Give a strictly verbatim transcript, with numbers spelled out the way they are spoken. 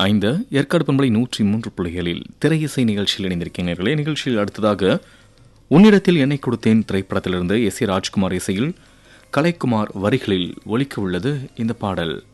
ஐந்து ஏற்காடு பண்பலை நூற்றி மூன்று புள்ளிகளில் திரையிசை நிகழ்ச்சியில் இணைந்திருக்கிறீர்களே. நிகழ்ச்சியில் அடுத்ததாக உன்னிடத்தில் என்னை கொடுத்தேன் திரைப்படத்திலிருந்து எஸ் ஏ ராஜ்குமார் இசையில் கலைக்குமார் வரிகளில் ஒலிக்க உள்ளது இந்த பாடல்.